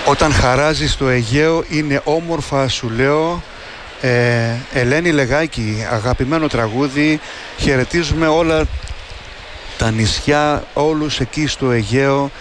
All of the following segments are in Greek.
Όταν χαράζει στο Αιγαίο είναι όμορφα, σου λέω. Ελένη Λεγάκη, αγαπημένο τραγούδι. Χαιρετίζουμε όλα τα νησιά, όλους εκεί στο Αιγαίο.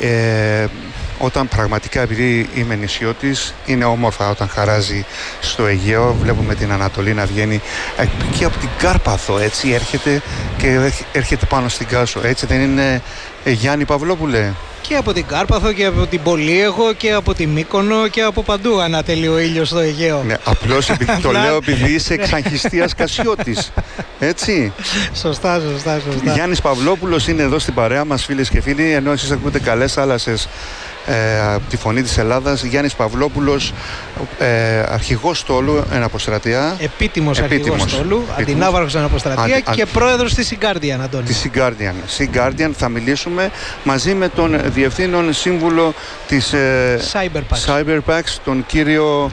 Όταν πραγματικά, επειδή είμαι νησιώτης, είναι όμορφα όταν χαράζει στο Αιγαίο. Βλέπουμε την Ανατολή να βγαίνει και από την Κάρπαθο, έτσι έρχεται και έρχεται πάνω στην Κάσο. Έτσι δεν είναι, Γιάννη Παυλόπουλε? Και από την Κάρπαθο και από την Πολύαιγο και από τη Μύκονο και από παντού ανατελεί ο ήλιος στο Αιγαίο. Ναι, απλώς το λέω επειδή είσαι εξαγχιστίας Κασιώτης. Έτσι. Σωστά. Γιάννης Παυλόπουλος είναι εδώ στην παρέα μας, φίλες και φίλοι, ενώ εσείς ακούτε καλές θάλασσες από τη Φωνή της Ελλάδας. Γιάννης Παυλόπουλος, αρχηγός στόλου εν αποστρατεία. Επίτιμος αρχηγός στόλου, αντινάβαρχος εν αποστρατεία και πρόεδρος της Sea Guardian, Αντώνη. Της Sea Guardian θα μιλήσουμε μαζί με τον διευθύνων σύμβουλο της Cyberpax, τον κύριο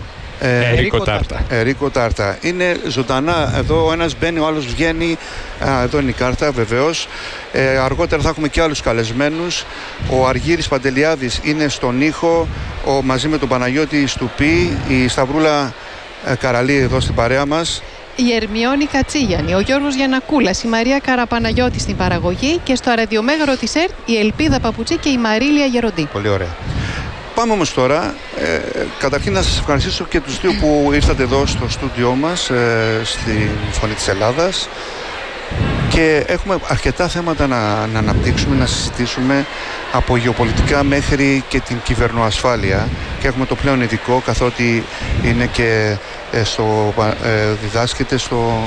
Ερίκο Τάρτα. Είναι ζωντανά εδώ, ο ένας μπαίνει, ο άλλος βγαίνει. Εδώ είναι η κάρτα, βεβαίως. Αργότερα θα έχουμε και άλλους καλεσμένους. Ο Αργύρης Παντελιάδης είναι στον ήχο, μαζί με τον Παναγιώτη Στουπή, η Σταυρούλα Καραλή εδώ στην παρέα μας. Η Ερμιόνη Κατσίγιανη, ο Γιώργος Γιαννακούλας, η Μαρία Καραπαναγιώτη στην παραγωγή και στο ραδιομέγαρο της ΕΡΤ η Ελπίδα Παπουτσί και η Μαρίλια Γεροντή. Πολύ ωραία. Πάμε όμως τώρα, καταρχήν να σας ευχαριστήσω και τους δύο που ήρθατε εδώ στο στούντιό μας, στη Φωνή της Ελλάδας, και έχουμε αρκετά θέματα να αναπτύξουμε, να συζητήσουμε, από γεωπολιτικά μέχρι και την κυβερνοασφάλεια, και έχουμε το πλέον ειδικό, καθότι είναι και διδάσκεται στο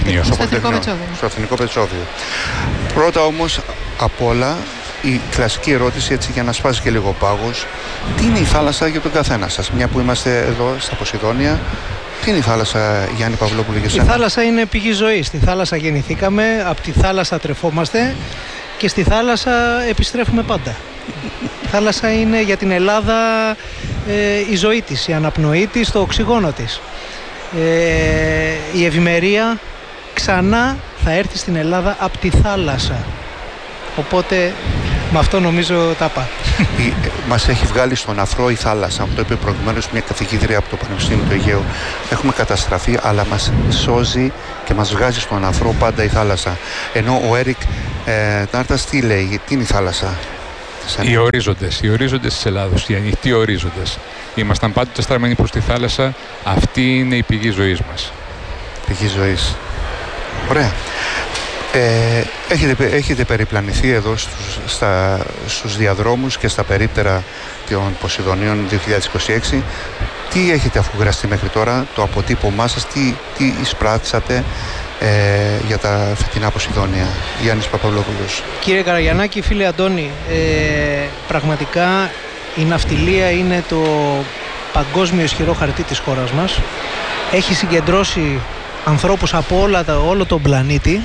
Εθνικό Πετσόβιο. Πρώτα όμως απ' όλα, η κλασική ερώτηση, έτσι για να σπάσει και λίγο πάγος: τι είναι η θάλασσα για τον καθένα σας? Μια που είμαστε εδώ στα Ποσειδόνια, τι είναι η θάλασσα, Γιάννη Παυλόπουλο, για σένα? Η θάλασσα είναι πηγή ζωής. Στη θάλασσα γεννηθήκαμε, από τη θάλασσα τρεφόμαστε και στη θάλασσα επιστρέφουμε πάντα. Η θάλασσα είναι για την Ελλάδα η ζωή της, η αναπνοή της, το οξυγόνο της. Η ευημερία ξανά θα έρθει στην Ελλάδα από τη θάλασσα. Οπότε με αυτό νομίζω τα πά. Μας έχει βγάλει στον αφρό η θάλασσα. Αυτό είπε προηγουμένως μια καθηγήτρια από το Πανεπιστήμιο του Αιγαίου. Έχουμε καταστραφεί, αλλά μας σώζει και μας βγάζει στον αφρό πάντα η θάλασσα. Ενώ ο Έρικ Τάρτας τι λέει, τι είναι η θάλασσα? Οι ορίζοντες της Ελλάδος, οι ανοιχτοί ορίζοντες. Ήμασταν πάντοτε στραμμένοι προς τη θάλασσα. Αυτή είναι η πηγή ζωής μας. Πηγή ζωής. Ωραία. Έχετε περιπλανηθεί εδώ στους διαδρόμους και στα περίπτερα των Ποσειδονίων 2026. Τι έχετε αφουγκραστεί μέχρι τώρα, το αποτύπωμά σας, τι εισπράξατε για τα φετινά Ποσειδόνια? Γιάννης Παπαυλόπουλος. Κύριε Καραγιαννάκη, φίλε Αντώνη, πραγματικά η ναυτιλία είναι το παγκόσμιο ισχυρό χαρτί της χώρας μας. Έχει συγκεντρώσει ανθρώπους από όλο τον πλανήτη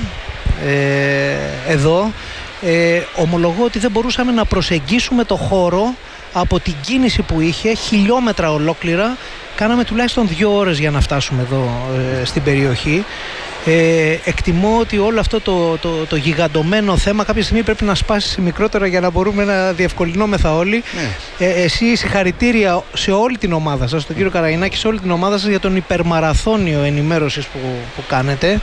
εδώ. Ομολογώ ότι δεν μπορούσαμε να προσεγγίσουμε το χώρο από την κίνηση που είχε, χιλιόμετρα ολόκληρα. Κάναμε τουλάχιστον 2 ώρες για να φτάσουμε εδώ στην περιοχή. Εκτιμώ ότι όλο αυτό το γιγαντωμένο θέμα κάποια στιγμή πρέπει να σπάσει σε μικρότερα για να μπορούμε να διευκολυνόμεθα όλοι. Εσύ συγχαρητήρια σε όλη την ομάδα σας, τον κύριο Καραγιαννάκη, σε όλη την ομάδα σας για τον υπερμαραθώνιο ενημέρωσης που κάνετε.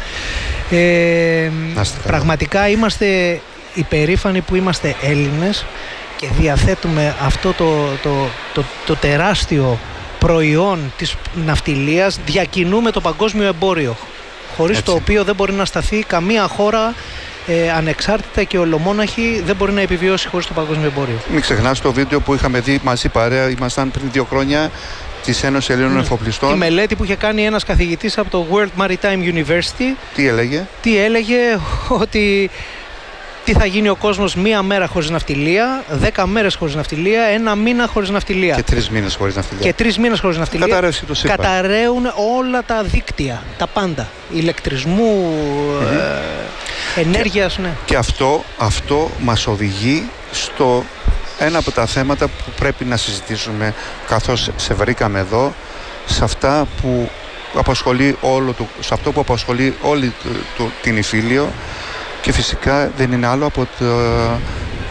Πραγματικά είμαστε υπερήφανοι που είμαστε Έλληνες και διαθέτουμε αυτό το τεράστιο προϊόν της ναυτιλίας. Διακινούμε το παγκόσμιο εμπόριο, χωρίς το οποίο δεν μπορεί να σταθεί καμία χώρα ανεξάρτητα και ολομόναχη, δεν μπορεί να επιβιώσει χωρίς το παγκόσμιο εμπόριο. Μην ξεχνάς το βίντεο που είχαμε δει μαζί παρέα, ήμασταν πριν 2 χρόνια, της Ένωσης Ελλήνων Εφοπλιστών. Η μελέτη που είχε κάνει ένας καθηγητής από το World Maritime University. Τι έλεγε? Ότι τι θα γίνει ο κόσμος 1 μέρα χωρίς ναυτιλία, 10 μέρες χωρίς ναυτιλία, 1 μήνα χωρίς ναυτιλία. Και 3 μήνες χωρίς ναυτιλία. Και 3 μήνες χωρίς ναυτιλία. Καταρρεύσει το σύμπαν. Καταραίουν όλα τα δίκτυα, τα πάντα. Ηλεκτρισμού, ενέργειας, ναι. Και αυτό μας οδηγεί στο ένα από τα θέματα που πρέπει να συζητήσουμε, καθώς σε βρήκαμε εδώ, σε αυτά που απασχολεί σε αυτό που απασχολεί όλη την Ιφίλιο. Και φυσικά δεν είναι άλλο από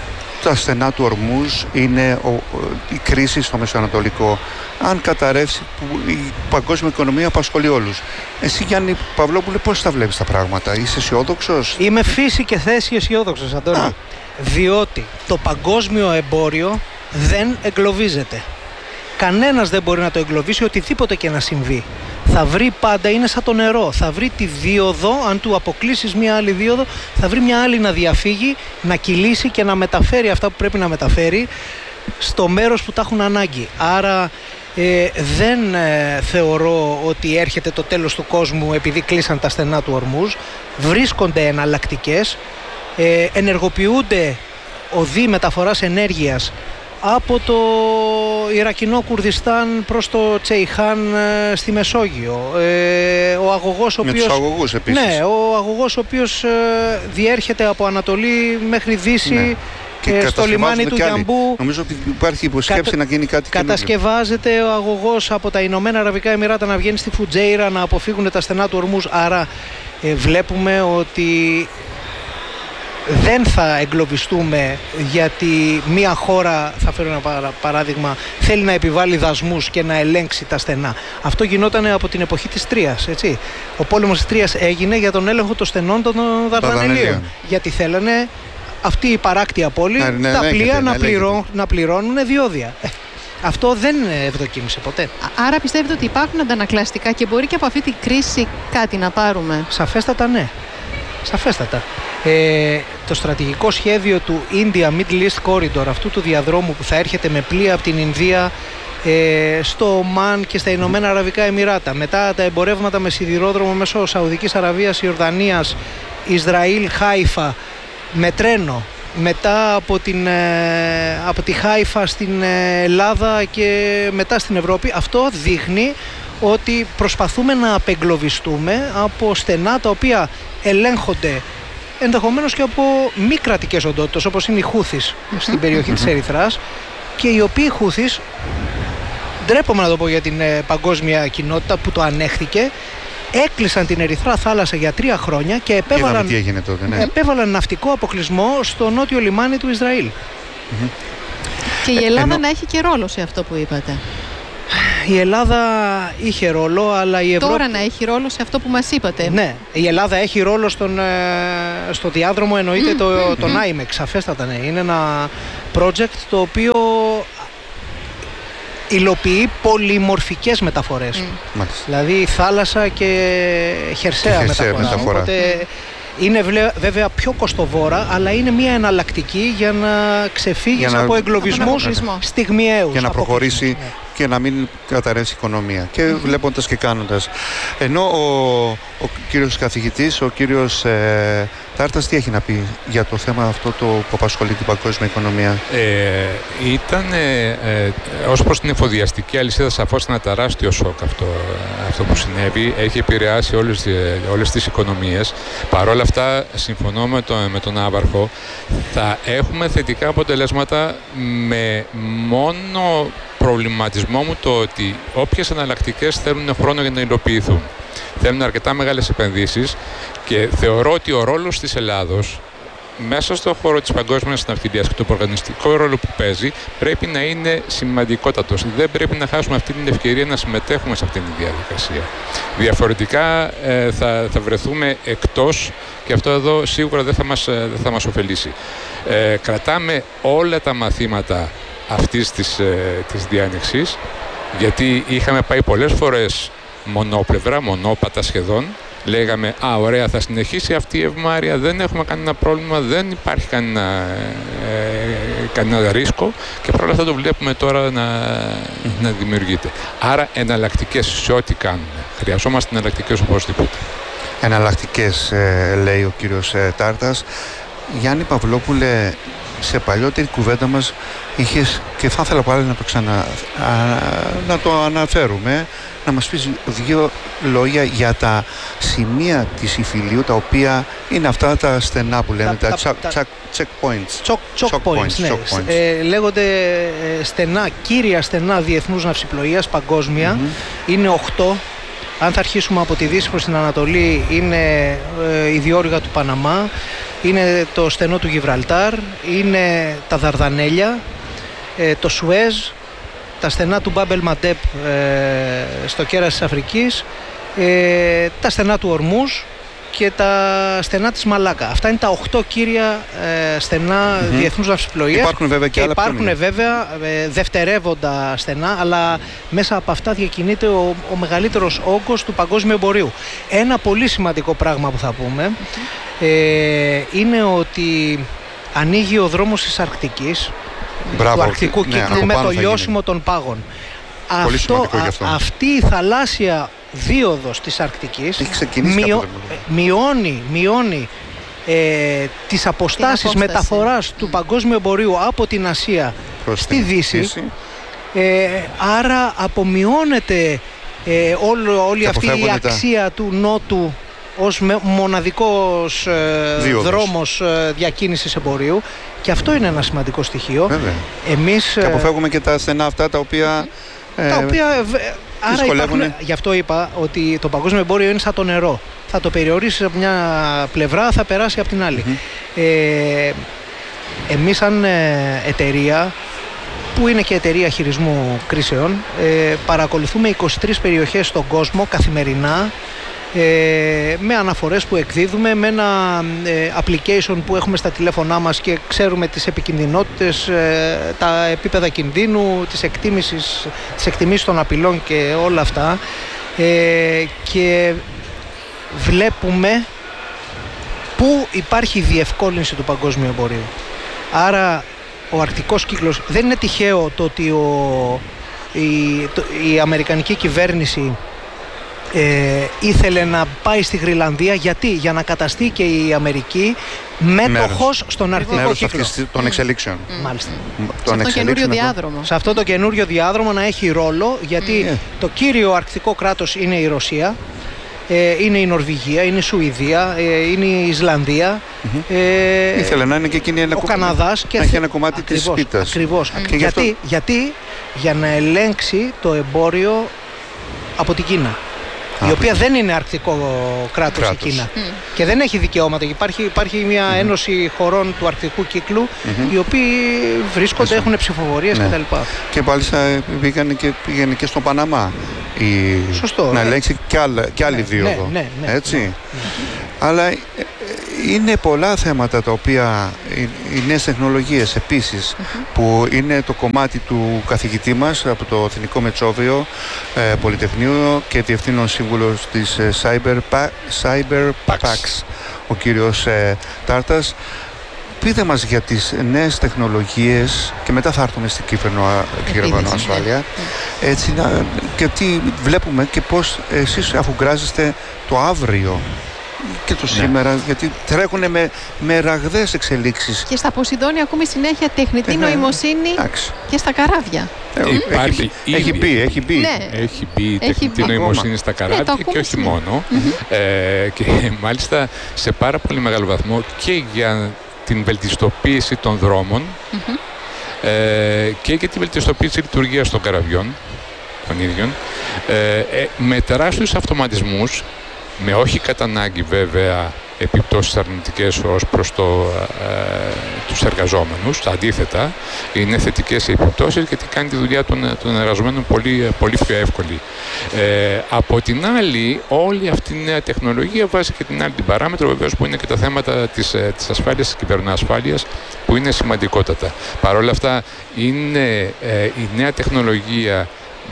στα στενά του Ορμούζ είναι η κρίση στο Μεσοανατολικό. Αν καταρρεύσει, που η παγκόσμια οικονομία απασχολεί όλους. Εσύ, Γιάννη Παυλόπουλε, πώς τα βλέπεις τα πράγματα? Είσαι αισιόδοξος? Είμαι φύση και θέση αισιόδοξος, Αντώνη. Διότι το παγκόσμιο εμπόριο δεν εγκλωβίζεται. Κανένας δεν μπορεί να το εγκλωβίσει, οτιδήποτε και να συμβεί. Θα βρει πάντα, είναι σαν το νερό. Θα βρει τη δίωδο, αν του αποκλείσεις μια άλλη δίωδο, θα βρει μια άλλη να διαφύγει, να κυλήσει και να μεταφέρει αυτά που πρέπει να μεταφέρει στο μέρος που τα έχουν ανάγκη. Άρα δεν θεωρώ ότι έρχεται το τέλος του κόσμου επειδή κλείσαν τα στενά του Ορμούζ. Βρίσκονται εναλλακτικές, ενεργοποιούνται οδοί μεταφοράς ενέργειας από το Ιρακινό Κουρδιστάν προς το Τσεϊχάν στη Μεσόγειο. Ο αγωγός ο οποίος, με τους αγωγούς επίσης. Ναι, ο αγωγός ο οποίος διέρχεται από Ανατολή μέχρι Δύση, ναι. Και στο λιμάνι του Γιαμπού. Νομίζω ότι υπάρχει υποσκέψη να γίνει κάτι κατασκευάζεται καινούργιο. Ο αγωγός από τα Ηνωμένα Αραβικά Εμιράτα να βγαίνει στη Φουτζέιρα, να αποφύγουν τα στενά του Ορμούζ. Άρα βλέπουμε ότι δεν θα εγκλωβιστούμε, γιατί μια χώρα, θα φέρω ένα παράδειγμα, θέλει να επιβάλλει δασμούς και να ελέγξει τα στενά. Αυτό γινόταν από την εποχή της Τρίας, έτσι. Ο πόλεμος της Τρίας έγινε για τον έλεγχο των στενών των Δαρδανελίων. Γιατί θέλανε αυτή η παράκτια πόλη, τα πλοία να πληρώνουν διόδια. Αυτό δεν ευδοκίμησε ποτέ. Άρα πιστεύετε ότι υπάρχουν αντανακλαστικά και μπορεί και από αυτή την κρίση κάτι να πάρουμε? Σαφέστατα ναι. Σαφέστατα. Το στρατηγικό σχέδιο του India Middle East Corridor, αυτού του διαδρόμου που θα έρχεται με πλοία από την Ινδία στο Ομάν και στα Ηνωμένα Αραβικά Εμιράτα, μετά τα εμπορεύματα με σιδηρόδρομο μέσω Σαουδικής Αραβίας, Ιορδανίας, Ισραήλ, Χάιφα, με τρένο, μετά από τη Χάιφα στην Ελλάδα και μετά στην Ευρώπη. Αυτό δείχνει ότι προσπαθούμε να απεγκλωβιστούμε από στενά τα οποία ελέγχονται ενδεχομένως και από μη κρατικές οντότητες, όπως είναι οι Χούθις στην περιοχή της Ερυθράς, και οι οποίοι Χούθις, ντρέπομαι να το πω για την παγκόσμια κοινότητα που το ανέχθηκε, έκλεισαν την Ερυθρά θάλασσα για 3 χρόνια και επέβαλαν ναυτικό αποκλεισμό στο νότιο λιμάνι του Ισραήλ. Και η Ελλάδα να έχει και ρόλο σε αυτό που είπατε. Η Ελλάδα είχε ρόλο, αλλά η Ευρώπη... Τώρα να έχει ρόλο σε αυτό που μας είπατε. Ναι, η Ελλάδα έχει ρόλο στο διάδρομο, εννοείται τον IMEX, σαφέστατα ναι. Είναι ένα project το οποίο υλοποιεί πολυμορφικές μεταφορές. Δηλαδή θάλασσα και χερσαία μεταφορά. Οπότε είναι βέβαια πιο κοστοβόρα, αλλά είναι μια εναλλακτική για να ξεφύγεις από εγκλωβισμούς στιγμιαίους. Για να προχωρήσει και να μην καταρρεύσει η οικονομία. Και βλέποντας και κάνοντας. Ενώ ο κύριος καθηγητής, ο κύριος Τάρτας, τι έχει να πει για το θέμα αυτό που απασχολεί την παγκόσμια οικονομία? Ήταν ως προς την εφοδιαστική αλυσίδα σαφώς ένα τεράστιο σοκ αυτό που συνέβη. Έχει επηρεάσει όλες τις οικονομίες. Παρ' όλα αυτά, συμφωνώ με τον Άβαρχο, θα έχουμε θετικά αποτελέσματα, με μόνο προβληματισμό μου το ότι όποιες εναλλακτικές θέλουν χρόνο για να υλοποιηθούν. Θέλουν αρκετά μεγάλες επενδύσεις και θεωρώ ότι ο ρόλος της Ελλάδος μέσα στον χώρο της παγκόσμιας ναυτιλίας και το οργανιστικό ρόλο που παίζει πρέπει να είναι σημαντικότατος. Δεν πρέπει να χάσουμε αυτή την ευκαιρία να συμμετέχουμε σε αυτή τη διαδικασία. Διαφορετικά θα βρεθούμε εκτός και αυτό εδώ σίγουρα δεν θα μας ωφελήσει. Κρατάμε όλα τα μαθήματα αυτής της διάνοιξης, γιατί είχαμε πάει πολλές φορές μονόπλευρα, μονόπατα σχεδόν. Λέγαμε, ωραία, θα συνεχίσει αυτή η ευμάρεια, δεν έχουμε κανένα πρόβλημα, δεν υπάρχει κανένα ρίσκο, και παρόλα αυτά το βλέπουμε τώρα να δημιουργείται. Άρα εναλλακτικές σε ό,τι κάνουμε. Χρειαζόμαστε εναλλακτικές οπωσδήποτε. Εναλλακτικές, λέει ο κύριος Τάρτας. Γιάννη Παυλόπουλε, σε παλιότερη κουβέντα μας είχες, και θα ήθελα πάλι να το αναφέρουμε, να μας πεις 2 λόγια για τα σημεία της Ιφιλίου, τα οποία είναι αυτά τα στενά που λένε, τα checkpoints. Ναι. Λέγονται στενά, κύρια στενά διεθνούς ναυσιπλοείας παγκόσμια. Είναι 8. Αν θα αρχίσουμε από τη Δύση προς την Ανατολή, είναι η διόρυγα του Παναμά, Είναι το στενό του Γιβραλτάρ, είναι τα Δαρδανέλια, το Σουέζ, τα στενά του Μπάμπελ Μαντέπ στο κέρας της Αφρικής, τα στενά του Ορμούζ και τα στενά της Μαλάκα. Αυτά είναι τα 8 κύρια στενά διεθνούς ναυσιπλοείας. Υπάρχουν βέβαια και άλλα. Υπάρχουν βέβαια δευτερεύοντα στενά, αλλά μέσα από αυτά διακινείται ο μεγαλύτερος όγκος του παγκόσμιου εμπορίου. Ένα πολύ σημαντικό πράγμα που θα πούμε είναι ότι ανοίγει ο δρόμος της Αρκτικής, του Αρκτικού κύκλου, με το λιώσιμο των πάγων. Αυτή η θαλάσσια δίωδος της Αρκτικής μειώνει τις αποστάσεις μεταφοράς του παγκόσμιου εμπορίου από την Ασία στη Δύση. Άρα απομειώνεται όλη αυτή η αξία του Νότου ως μοναδικός δρόμος διακίνησης εμπορίου, και αυτό είναι ένα σημαντικό στοιχείο. Και αποφεύγουμε και τα στενά αυτά τα οποία άρα υπάρχουν, γι' αυτό είπα ότι το παγκόσμιο εμπόριο είναι σαν το νερό. Θα το περιορίσεις από μια πλευρά, θα περάσει από την άλλη. Εμείς σαν εταιρεία, που είναι και εταιρεία χειρισμού κρίσεων, παρακολουθούμε 23 περιοχές στον κόσμο καθημερινά, με αναφορές που εκδίδουμε, με ένα application που έχουμε στα τηλέφωνά μας και ξέρουμε τις επικινδυνότητες, τα επίπεδα κινδύνου, τις εκτιμήσεις των απειλών και όλα αυτά, και βλέπουμε πού υπάρχει διευκόλυνση του παγκόσμιου εμπορίου. Άρα ο αρκτικός κύκλος, δεν είναι τυχαίο το ότι η αμερικανική κυβέρνηση ήθελε να πάει στη Γροιλανδία. Γιατί? Για να καταστεί και η Αμερική μέτοχος στον αρκτικό κύκλο των εξελίξεων. Μάλιστα. Σε αυτό το καινούριο διάδρομο. Σε αυτό το καινούριο διάδρομο να έχει ρόλο, γιατί το κύριο αρκτικό κράτος είναι η Ρωσία, είναι η Νορβηγία, είναι η Σουηδία, είναι η Ισλανδία. Ήθελε να είναι και εκείνη ο Καναδάς και να έχει ένα κομμάτι της πίτας. Ακριβώς. Γιατί? Για να ελέγξει το εμπόριο από την Κίνα, η οποία δεν είναι αρκτικό κράτος η Κίνα και δεν έχει δικαιώματα. Υπάρχει μια ένωση χωρών του αρκτικού κύκλου, οι οποίοι βρίσκονται, έχουν ψηφοφορίες κτλ. Και μάλιστα πήγαινε και στο Παναμά να ελέγξει και άλλη δίωδο. Έτσι. Αλλά είναι πολλά θέματα τα οποία οι νέες τεχνολογίες επίσης, που είναι το κομμάτι του καθηγητή μας από το Εθνικό Μετσόβιο Πολυτεχνείο και διευθύνων σύμβουλος της CyberPax, ο κύριος Τάρτας. Πείτε μας για τις νέες τεχνολογίες και μετά θα έρθουμε στην κυβερνοασφάλεια. Έτσι, και τι βλέπουμε και πώς εσείς αφουγκράζεστε το αύριο και το σήμερα, γιατί τρέχουν με ραγδαίες εξελίξεις. Και στα Ποσειδόνια ακούμε συνέχεια τεχνητή νοημοσύνη και στα καράβια. Έχει μπει. Έχει μπει η τεχνητή νοημοσύνη στα καράβια και όχι μόνο. Και μάλιστα σε πάρα πολύ μεγάλο βαθμό και για την βελτιστοποίηση των δρόμων και για την βελτιστοποίηση λειτουργίας των καραβιών των ίδιων, με τεράστιους αυτοματισμούς, με όχι κατά ανάγκη βέβαια επιπτώσεις αρνητικές ως προς τους εργαζόμενους. Αντίθετα, είναι θετικές οι επιπτώσεις, γιατί κάνει τη δουλειά των εργαζομένων πολύ, πολύ πιο εύκολη. Από την άλλη, όλη αυτή η νέα τεχνολογία βάζει και την άλλη την παράμετρο, βεβαίως, που είναι και τα θέματα της ασφάλειας, της κυβερνοασφάλειας, που είναι σημαντικότατα. Παρ' όλα αυτά, είναι η νέα τεχνολογία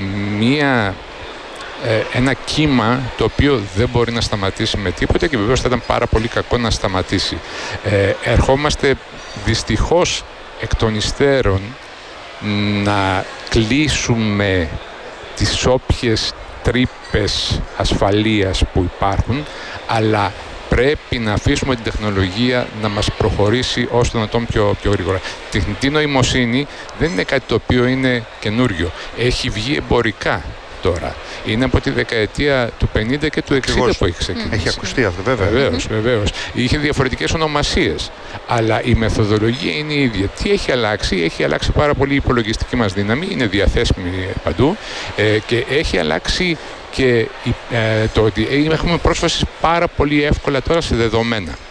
ένα κύμα το οποίο δεν μπορεί να σταματήσει με τίποτα, και βεβαίως θα ήταν πάρα πολύ κακό να σταματήσει. Ερχόμαστε δυστυχώς εκ των υστέρων να κλείσουμε τις όποιες τρύπες ασφαλείας που υπάρχουν, αλλά πρέπει να αφήσουμε την τεχνολογία να μας προχωρήσει όσο το δυνατόν πιο γρήγορα. Η τεχνητή νοημοσύνη δεν είναι κάτι το οποίο είναι καινούριο. Έχει βγει εμπορικά τώρα. Είναι από τη δεκαετία του 50 και του 60 που έχει ξεκινήσει. Έχει ακουστεί αυτό, βέβαια. Βεβαίως. Είχε διαφορετικές ονομασίες, αλλά η μεθοδολογία είναι η ίδια. Τι έχει αλλάξει? Έχει αλλάξει πάρα πολύ η υπολογιστική μας δύναμη, είναι διαθέσιμη παντού, και έχει αλλάξει και το ότι έχουμε πρόσβαση πάρα πολύ εύκολα τώρα σε δεδομένα.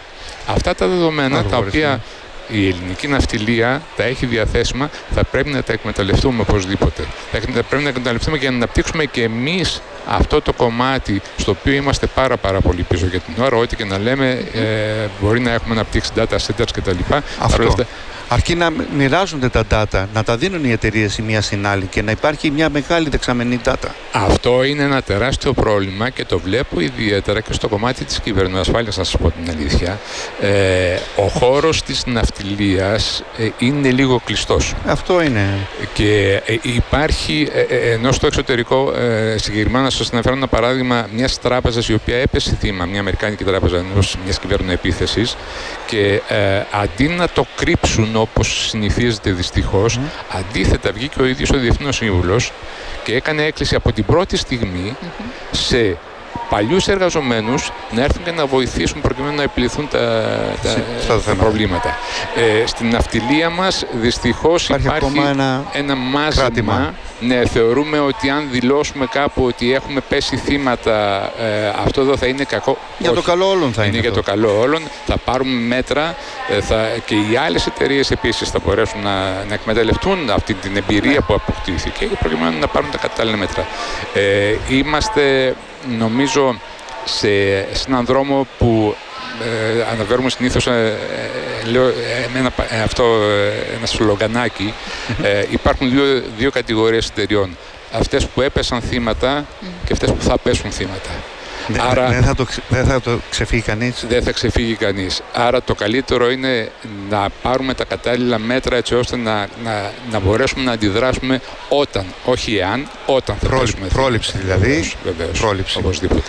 Αυτά τα δεδομένα τα οποία η ελληνική ναυτιλία τα έχει διαθέσιμα, θα πρέπει να τα εκμεταλλευτούμε οπωσδήποτε. Θα πρέπει να εκμεταλλευτούμε και να αναπτύξουμε και εμείς αυτό το κομμάτι στο οποίο είμαστε πάρα πολύ πίσω για την ώρα. Ό,τι και να λέμε, μπορεί να έχουμε αναπτύξει data centers κτλ. Αρκεί να μοιράζονται τα data, να τα δίνουν οι εταιρείες η μία στην άλλη και να υπάρχει μια μεγάλη δεξαμενή data. Αυτό είναι ένα τεράστιο πρόβλημα και το βλέπω ιδιαίτερα και στο κομμάτι της κυβερνοασφάλειας, να σας πω την αλήθεια. Ο χώρος της ναυτιλίας είναι λίγο κλειστός. Αυτό είναι. Και υπάρχει, ενώ στο εξωτερικό, συγκεκριμένα σας αναφέρω ένα παράδειγμα μιας τράπεζας η οποία έπεσε θύμα, μια αμερικάνικη τράπεζα ενός μιας κυβερνοεπίθεσης, και αντί να το κρύψουν όπως συνηθίζεται δυστυχώς, αντίθετα βγήκε ο ίδιος ο Διεθνός Σύμβουλος και έκανε έκκληση από την πρώτη στιγμή σε παλιούς εργαζομένους να έρθουν και να βοηθήσουν προκειμένου να επιληθούν τα προβλήματα. Στην ναυτιλία μας δυστυχώς υπάρχει ένα μάζεμα. Ναι, θεωρούμε ότι αν δηλώσουμε κάπου ότι έχουμε πέσει θύματα, αυτό εδώ θα είναι κακό. Για το καλό όλων θα είναι. Για το καλό όλων. Θα πάρουμε μέτρα και οι άλλες εταιρείες επίσης θα μπορέσουν να εκμεταλλευτούν αυτή την εμπειρία που αποκτήθηκε και προκειμένου να πάρουν τα κατάλληλα μέτρα. Είμαστε, νομίζω, σε έναν δρόμο που αναφέρουμε συνήθως, λέω ένα σλογγανάκι. Υπάρχουν δύο κατηγορίες εταιριών. Αυτές που έπεσαν θύματα και αυτές που θα πέσουν θύματα. Άρα, δεν θα το ξεφύγει κανείς. Δεν θα ξεφύγει κανείς. Άρα το καλύτερο είναι να πάρουμε τα κατάλληλα μέτρα έτσι ώστε να μπορέσουμε να αντιδράσουμε όταν, όχι εάν, όταν θα πέσουμε. Πρόληψη δηλαδή. Βεβαίως, πρόληψη. Οπωσδήποτε.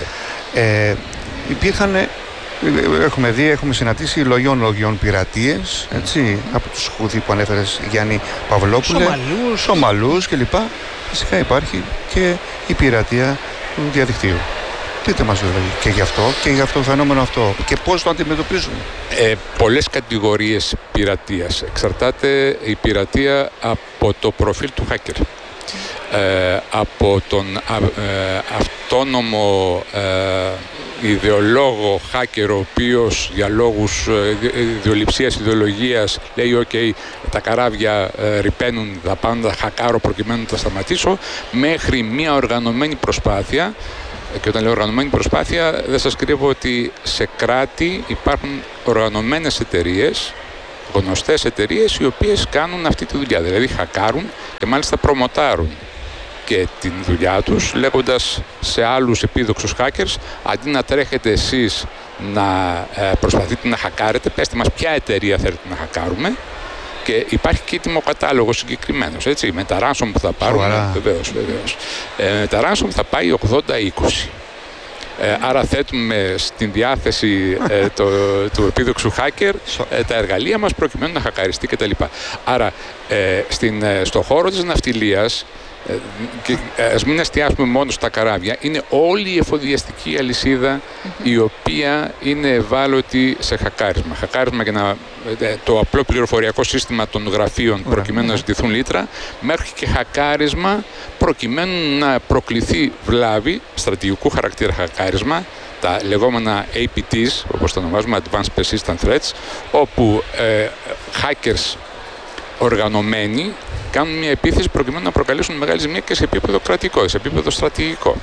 Έχουμε δει, έχουμε συναντήσει λογιών πειρατείες, έτσι, από τους Χούθη που ανέφερες, Γιάννη Παυλόπουλε, Σομαλούς κλπ. Φυσικά υπάρχει και η πειρατεία του διαδικτύου. Πείτε μας δηλαδή και γι' αυτό το φαινόμενο αυτό και πώς το αντιμετωπίζουμε. Πολλές κατηγορίες πειρατείας. Εξαρτάται η πειρατεία από το προφίλ του hacker. Από τον αυτόνομο ιδεολόγο hacker, ο οποίος για λόγους ιδεολειψίας, ιδεολογίας λέει «OK, τα καράβια ρυπαίνουν, θα πάω να τα χακάρω προκειμένου να τα σταματήσω», μέχρι μια οργανωμένη προσπάθεια. Και όταν λέω οργανωμένη προσπάθεια, δεν σας κρύβω ότι σε κράτη υπάρχουν οργανωμένες εταιρείες, γνωστές εταιρείες, οι οποίες κάνουν αυτή τη δουλειά. Δηλαδή χακάρουν και μάλιστα προμοτάρουν και την δουλειά τους, λέγοντας σε άλλους επίδοξους hackers, αντί να τρέχετε εσείς να προσπαθείτε να χακάρετε, πέστε μας ποια εταιρεία θέλετε να χακάρουμε. Και υπάρχει και τιμοκατάλογος συγκεκριμένος, έτσι, με τα ransom που θα πάρουμε. Βεβαίως. Με τα ransom θα πάει 80-20. Άρα θέτουμε στην διάθεση του επίδοξου hacker τα εργαλεία μας προκειμένου να χακαριστεί κτλ. Άρα στο χώρο της ναυτιλίας, και ας μην εστιάσουμε μόνο στα καράβια, είναι όλη η εφοδιαστική αλυσίδα η οποία είναι ευάλωτη σε χακάρισμα. Χακάρισμα για το απλό πληροφοριακό σύστημα των γραφείων προκειμένου να ζητηθούν λίτρα, μέχρι και χακάρισμα προκειμένου να προκληθεί βλάβη, στρατηγικού χαρακτήρα χακάρισμα, τα λεγόμενα APTs, όπως τα ονομάζουμε, Advanced Persistent Threats, όπου hackers οργανωμένοι κάνουν μια επίθεση προκειμένου να προκαλέσουν μεγάλη ζημία και σε επίπεδο κρατικό, σε επίπεδο στρατηγικό.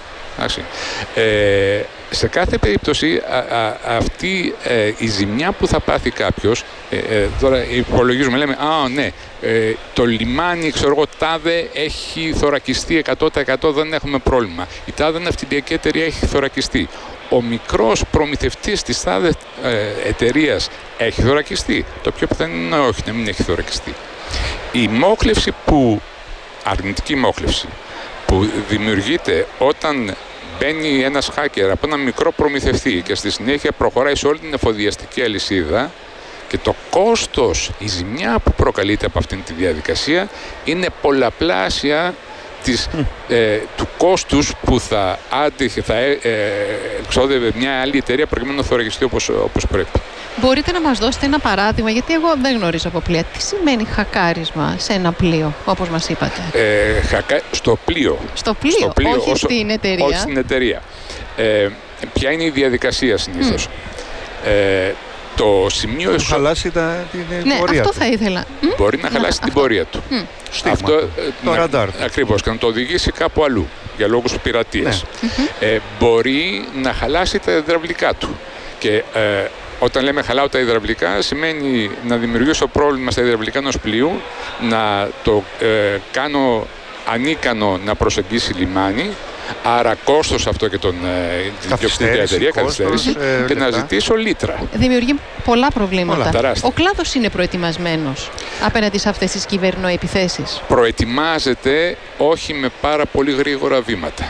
Σε κάθε περίπτωση αυτή η ζημιά που θα πάθει κάποιος, τώρα υπολογίζουμε, λέμε το λιμάνι, ξέρω εγώ, τάδε έχει θωρακιστεί 100%, δεν έχουμε πρόβλημα. Η τάδε ναυτιλιακή εταιρεία έχει θωρακιστεί. Ο μικρός προμηθευτής της τάδε εταιρείας έχει θωρακιστεί. Το πιο πιθανό είναι όχι, να μην έχει θωρακιστεί. Η μόχλευση αρνητική μόχλευση που δημιουργείται όταν μπαίνει ένας hacker από ένα μικρό προμηθευτή και στη συνέχεια προχωράει σε όλη την εφοδιαστική αλυσίδα, και το κόστος, η ζημιά που προκαλείται από αυτήν τη διαδικασία είναι πολλαπλάσια του κόστους που θα εξόδευε μια άλλη εταιρεία προκειμένου να θωρακιστεί όπως πρέπει. Μπορείτε να μας δώσετε ένα παράδειγμα, γιατί εγώ δεν γνωρίζω από πλοία. Τι σημαίνει χακάρισμα σε ένα πλοίο, όπως μας είπατε? Στο πλοίο. Στο πλοίο, όχι στην εταιρεία. Όχι στην εταιρεία. Ποια είναι η διαδικασία συνήθως? το σημείο να χαλάσει την πορεία αυτό του. θα ήθελα. Μπορεί να χαλάσει την πορεία του. Αυτό, το ραντάρ. Ακριβώς, και να το οδηγήσει κάπου αλλού για λόγους πειρατείας. Μπορεί να χαλάσει τα υδραυλικά του. Και όταν λέμε χαλάω τα υδραυλικά, σημαίνει να δημιουργήσω πρόβλημα στα υδραυλικά ενός πλοίου, να το κάνω ανίκανο να προσεγγίσει λιμάνι, άρα κόστος αυτό και την διοκτήτρια εταιρεία, καθυστέρηση, και να ζητήσω λίτρα. Δημιουργεί πολλά προβλήματα. Τεράστια. Ο κλάδος είναι προετοιμασμένος απέναντι σε αυτές τις κυβερνοεπιθέσεις. Προετοιμάζεται, όχι με πάρα πολύ γρήγορα βήματα.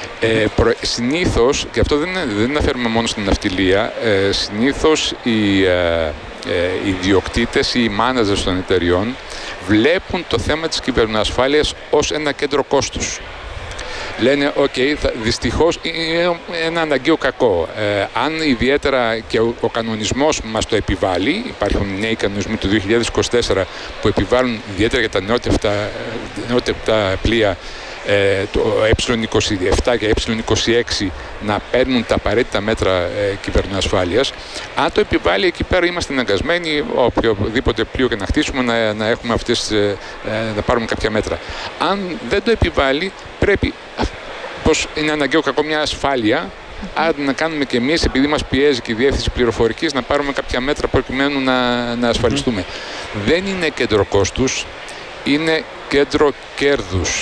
Συνήθως, και αυτό δεν αναφέρουμε μόνο στην ναυτιλία, συνήθως οι ιδιοκτήτες ή οι μάναζερς των εταιριών βλέπουν το θέμα της κυβερνοασφάλειας ως ένα κέντρο κόστους. Λένε, δυστυχώς είναι ένα αναγκαίο κακό. Αν ιδιαίτερα και ο κανονισμός μας το επιβάλλει, υπάρχουν νέοι κανονισμοί του 2024 που επιβάλλουν ιδιαίτερα για τα νεότερα πλοία, το Ε27 και Ε26 να παίρνουν τα απαραίτητα μέτρα κυβερνοασφάλειας. Αν το επιβάλλει, εκεί πέρα είμαστε αναγκασμένοι, οποιοδήποτε πλοίο και να χτίσουμε, να έχουμε να πάρουμε κάποια μέτρα. Αν δεν το επιβάλλει, πρέπει, πως είναι αναγκαίο κακό, μια ασφάλεια, άρα να κάνουμε και εμείς, επειδή μας πιέζει και η διεύθυνση πληροφορικής, να πάρουμε κάποια μέτρα προκειμένου να ασφαλιστούμε. Δεν είναι κέντρο κόστους, είναι κέντρο κέρδους.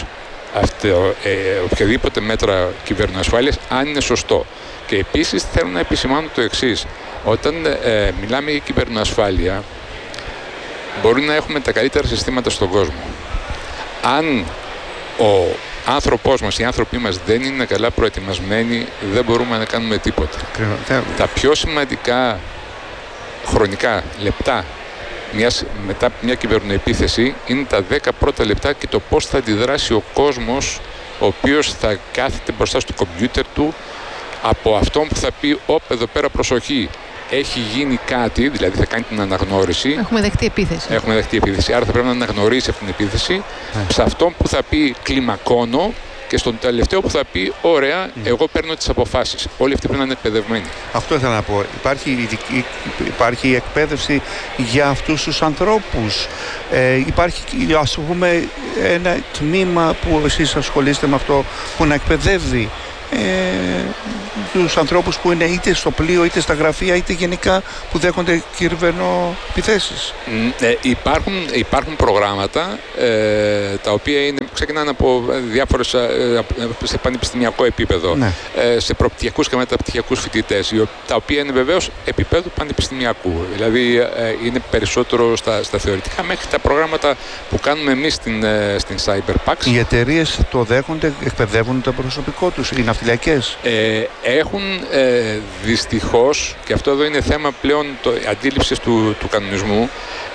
Οποιαδήποτε μέτρα κυβερνοασφάλειας, αν είναι σωστό. Και επίσης θέλω να επισημάνω το εξής. Όταν μιλάμε για κυβερνοασφάλεια, μπορεί να έχουμε τα καλύτερα συστήματα στον κόσμο. Αν ο άνθρωπός μας, οι άνθρωποι μας δεν είναι καλά προετοιμασμένοι, δεν μπορούμε να κάνουμε τίποτα. Τα πιο σημαντικά χρονικά λεπτά μετά μια κυβερνοεπίθεση είναι τα 10 πρώτα λεπτά και το πώς θα αντιδράσει ο κόσμος, ο οποίος θα κάθεται μπροστά στο κομπιούτερ του, από αυτόν που θα πει εδώ πέρα προσοχή, έχει γίνει κάτι, δηλαδή θα κάνει την αναγνώριση. Έχουμε δεχτεί επίθεση. Άρα θα πρέπει να αναγνωρίσει αυτή την επίθεση. Σε αυτόν που θα πει κλιμακώνω, και στον τελευταίο που θα πει ωραία, εγώ παίρνω τις αποφάσεις. Όλοι αυτοί πρέπει να είναι εκπαιδευμένοι. Αυτό ήθελα να πω. Υπάρχει εκπαίδευση για αυτούς τους ανθρώπους. Υπάρχει, ας πούμε, ένα τμήμα που εσείς ασχολείστε με αυτό, που να εκπαιδεύει τους ανθρώπους που είναι είτε στο πλοίο, είτε στα γραφεία, είτε γενικά που δέχονται κυβερνοεπιθέσεις. Υπάρχουν προγράμματα τα οποία ξεκινάνε από διάφορες σε πανεπιστημιακό επίπεδο, σε προπτυχιακούς και μεταπτυχιακούς φοιτητές, τα οποία είναι βεβαίως επίπεδου πανεπιστημιακού. Δηλαδή είναι περισσότερο στα θεωρητικά, μέχρι τα προγράμματα που κάνουμε εμείς στην CyberPax. Οι εταιρείες το δέχονται, εκπαιδεύουν το προσωπικό τους, οι ναυτιλιακές. Έχουν δυστυχώς, και αυτό εδώ είναι θέμα πλέον αντίληψης του κανονισμού,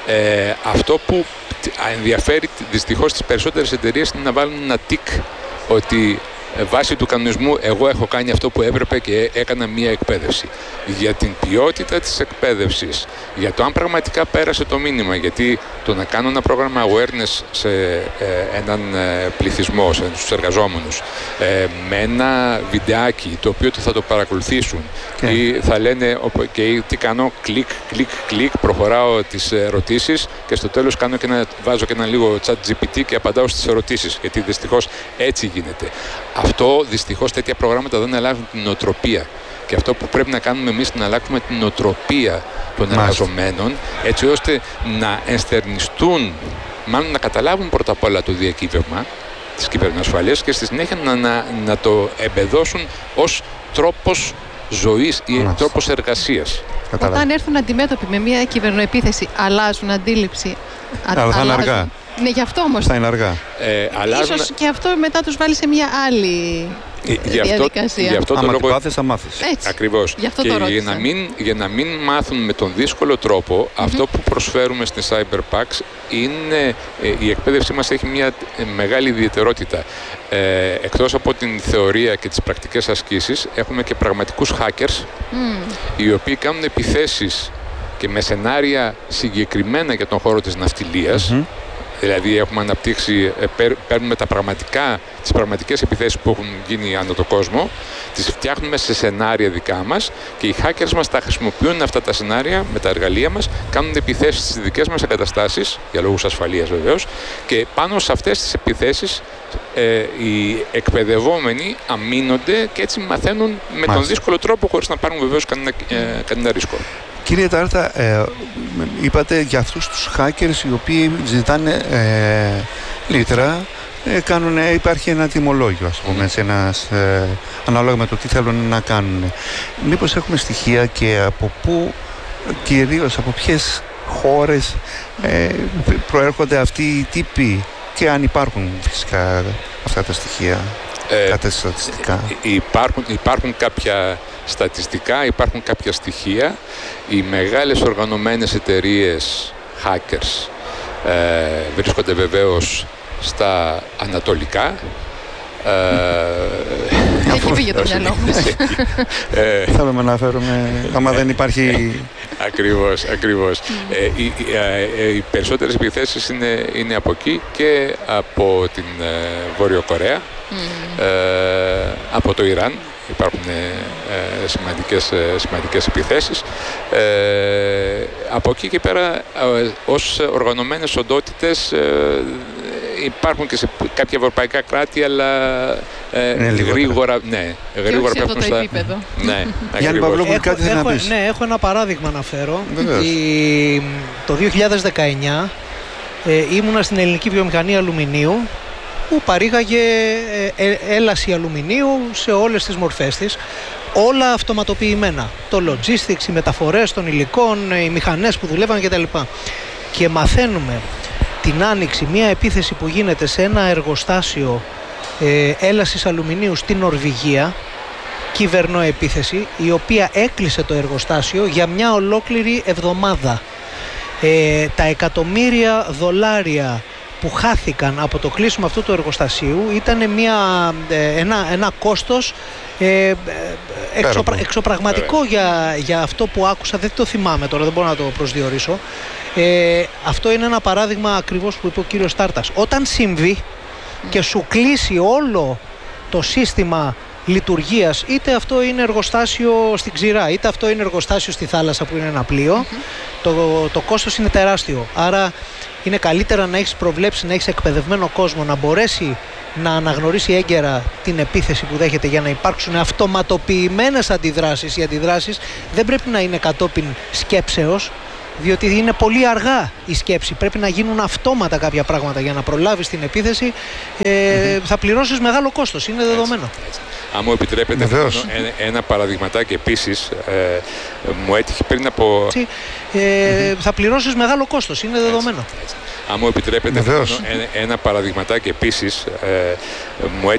αυτό που ενδιαφέρει δυστυχώς τις περισσότερες εταιρείες είναι να βάλουν ένα τικ ότι βάσει του κανονισμού εγώ έχω κάνει αυτό που έπρεπε και έκανα μία εκπαίδευση. Για την ποιότητα της εκπαίδευσης, για το αν πραγματικά πέρασε το μήνυμα, γιατί το να κάνω ένα πρόγραμμα awareness σε έναν πληθυσμό, στους εργαζόμενους, με ένα βιντεάκι το οποίο θα το παρακολουθήσουν ή θα λένε και τι κάνω, κλικ, προχωράω τις ερωτήσεις και στο τέλος βάζω και ένα λίγο chat GPT και απαντάω στις ερωτήσεις, γιατί δυστυχώς έτσι γίνεται. Αυτό δυστυχώς τέτοια προγράμματα δεν αλλάζουν την νοοτροπία. Και αυτό που πρέπει να κάνουμε εμείς είναι να αλλάξουμε την νοοτροπία των εργαζομένων, έτσι ώστε να ενστερνιστούν, μάλλον να καταλάβουν πρώτα απ' όλα το διακύβευμα της κυβερνοασφαλείας και στη συνέχεια να το εμπεδώσουν ως τρόπος ζωής ή τρόπος εργασίας. Όταν έρθουν αντιμέτωποι με μια κυβερνοεπίθεση, αλλάζουν αντίληψη. Αλλά θα είναι αργά. Ναι, γι' αυτό όμως. Θα είναι αργά. Ίσως και αυτό μετά τους βάλει σε μια άλλη διαδικασία. Γι' αυτό το λόγο πάθεις, θα μάθεις. Ακριβώς. Γι' αυτό και το για να μην μάθουν με τον δύσκολο τρόπο, αυτό που προσφέρουμε στη CyberPax είναι, η εκπαίδευσή μας έχει μια μεγάλη ιδιαιτερότητα. Εκτός από την θεωρία και τις πρακτικές ασκήσεις, έχουμε και πραγματικούς hackers, οι οποίοι κάνουν επιθέσεις και με σενάρια συγκεκριμένα για τον χώρο της ναυτιλίας, Δηλαδή έχουμε αναπτύξει, παίρνουμε τις πραγματικές επιθέσεις που έχουν γίνει ανά τον κόσμο, τις φτιάχνουμε σε σενάρια δικά μας και οι hackers μας τα χρησιμοποιούν αυτά τα σενάρια με τα εργαλεία μας, κάνουν επιθέσεις στις δικές μας εγκαταστάσεις, για λόγους ασφαλείας βεβαίως, και πάνω σε αυτές τις επιθέσεις οι εκπαιδευόμενοι αμήνονται και έτσι μαθαίνουν με τον δύσκολο τρόπο, χωρίς να πάρουν βεβαίως κανένα ρίσκο. Κύριε Τάρτα, είπατε για αυτούς τους hackers οι οποίοι ζητάνε λίτρα, υπάρχει ένα τιμολόγιο, ας πούμε, ανάλογα με το τι θέλουν να κάνουν. Μήπως έχουμε στοιχεία και από πού, κυρίως από ποιες χώρες προέρχονται αυτοί οι τύποι και αν υπάρχουν φυσικά αυτά τα στοιχεία, κάποια στατιστικά. Υπάρχουν κάποια στατιστικά, υπάρχουν κάποια στοιχεία. Οι μεγάλες οργανωμένες εταιρείες hackers βρίσκονται βεβαίως στα ανατολικά. Εκεί πήγε το μυαλό μας. Θέλουμε να φέρουμε, άμα δεν υπάρχει... Ακριβώς. Οι περισσότερες επιθέσεις είναι από εκεί και από την Βόρειο Κορέα, από το Ιράν. Υπάρχουν σημαντικές επιθέσεις. Από εκεί και πέρα, ως οργανωμένες οντότητες, υπάρχουν και σε κάποια ευρωπαϊκά κράτη, αλλά γρήγορα πέφτουν στα επίπεδο. Ναι, Γιάννη Παυλόπουλο, κάτι θέλει να πεις? Ναι, έχω ένα παράδειγμα να φέρω. Το 2019 ήμουνα στην ελληνική βιομηχανία αλουμινίου, που παρήγαγε έλαση αλουμινίου σε όλες τις μορφές της, όλα αυτοματοποιημένα. Το logistics, οι μεταφορές των υλικών, οι μηχανές που δουλεύαν κτλ. Και μαθαίνουμε την Άνοιξη μια επίθεση που γίνεται σε ένα εργοστάσιο έλασης αλουμινίου στην Νορβηγία, κυβερνοεπίθεση, η οποία έκλεισε το εργοστάσιο για μια ολόκληρη εβδομάδα. Τα εκατομμύρια δολάρια που χάθηκαν από το κλείσιμο αυτού του εργοστασίου ήταν ένα κόστος εξωπραγματικό για αυτό που άκουσα. Δεν το θυμάμαι τώρα, δεν μπορώ να το προσδιορίσω. Αυτό είναι ένα παράδειγμα ακριβώς που είπε ο κύριος Τάρτας. Όταν συμβεί και σου κλείσει όλο το σύστημα λειτουργίας, είτε αυτό είναι εργοστάσιο στην ξηρά, είτε αυτό είναι εργοστάσιο στη θάλασσα που είναι ένα πλοίο, το κόστος είναι τεράστιο. Άρα είναι καλύτερα να έχεις προβλέψει, να έχεις εκπαιδευμένο κόσμο, να μπορέσει να αναγνωρίσει έγκαιρα την επίθεση που δέχεται για να υπάρξουν αυτοματοποιημένες αντιδράσεις. Οι αντιδράσεις δεν πρέπει να είναι κατόπιν σκέψεως, διότι είναι πολύ αργά η σκέψη. Πρέπει να γίνουν αυτόματα κάποια πράγματα για να προλάβεις την επίθεση. Θα πληρώσεις μεγάλο κόστος, είναι δεδομένο. Αν μου επιτρέπετε ένα παραδειγματάκι επίσης, μου έτυχε πριν από... Θα πληρώσεις μεγάλο κόστος, είναι δεδομένο. Αν μου επιτρέπετε ένα παραδειγματάκι επίσης, μου